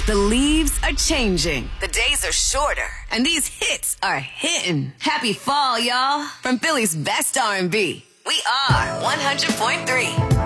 The leaves are changing. The days are shorter. And these hits are hitting. Happy fall, y'all. From Philly's best R&B. We are 100.3